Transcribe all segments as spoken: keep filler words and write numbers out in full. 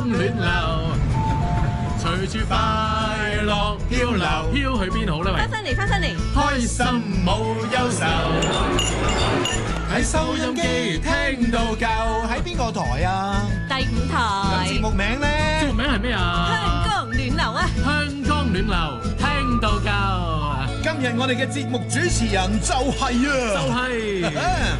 暖流，隨住快樂漂流，飄去邊好咧？ 翻返嚟，翻返嚟， 開心冇憂愁，喺收音機聽到夠。 喺邊個台啊？ 第五節台目名咧？ 節目名係咩啊？ 香港暖流啊！ 香港暖流，聽到夠。 今日我哋嘅節目主持人就係就啊， 係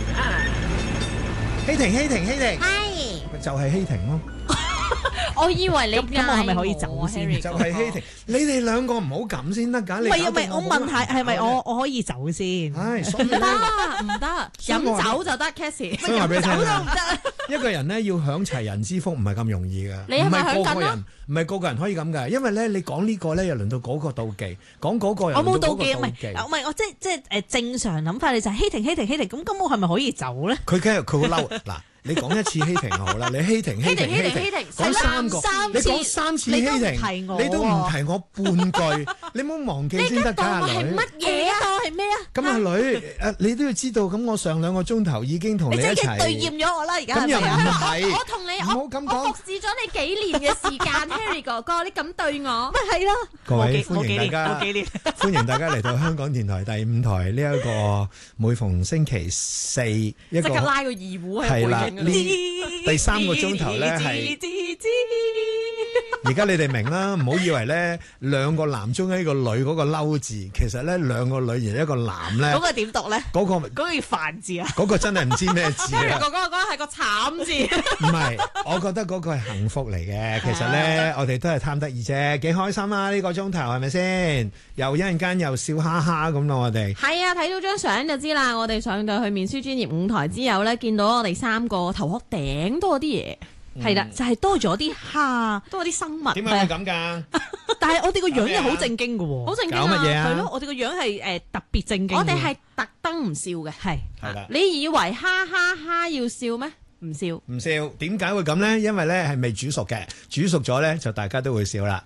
希婷，希婷，希婷， 係， 就係希婷咯， 我以為你咁咁我係咪可以走先 Harry 就係希婷。你哋兩個唔好咁先得㗎，你唔係啊，唔係搞到我問係係咪好難我我可以走先？ 唉，所以唔得咧， 唔得， 所以我飲酒就得 Cassie， 所以話俾你聽飲酒啊都唔得。 一個人咧要享齊人之福唔係咁容易㗎， 你係咪唔係個享緊啊個人，唔係個個人可以咁㗎，因為咧你講呢個咧又輪到嗰個妒忌，講嗰個又我冇輪到嗰個妒忌，唔妒忌係，唔係我即係即係誒正常諗法，你就係希婷希婷希婷，咁咁我係咪可以走咧？ 佢梗係佢好嬲嗱。你講一次希婷好啦，你希婷希婷希婷希婷講三個， 三次你講三次希你都唔婷， 提我你都唔提我半句，你唔好忘記先得㗎，阿女。 嘢啊？ 當係咩啊？ 咁阿女誒，你都要知道，咁我上兩個鐘頭已經同你一你真係對齊， 厭咗我啦，而家咁又唔係咪啊？ 係， 我同你， 唔好我咁講我服侍咗你幾年嘅時間，Harry 哥哥，你咁對我， 咪係咯， 各位冇幾歡迎大家冇幾年， 歡迎大家嚟到香港電台第五台呢一個每逢星期四一個即刻拉個二胡喺係啦背景嗰呢度。 第三個鐘頭咧係。而家你哋明啦，唔好以為咧兩個男中一個女嗰個嬲字，其實咧兩個女而一個男咧嗰，個點讀咧？ 嗰個嗰個叫繁字啊！ 嗰個真係唔知咩字 Harry 啊！ 哥哥嗰個係個慘字， 唔係，我覺得嗰個係幸福嚟嘅。其實咧，我哋都係貪得意啫，幾開心啊！呢個鐘頭係咪先？又一陣間又笑哈哈咁咯，我哋。 係啊，睇到張相就知啦。我哋上到去面書專業舞台之後咧，見到我哋三個頭殼頂多啲嘢， 係啦，就係多咗啲蝦， 多啲生物， 點解會咁㗎？ 但係我哋個樣又好正經嘅喎， 好正經搞乜嘢啊係咯，我哋個樣係誒特別正經嘅。 我哋係特登唔笑嘅， 係係啦。 你以為哈哈哈要笑咩？唔笑。 唔笑，點解會咁咧？因為咧係未煮熟嘅，煮熟咗咧就大家都會笑啦。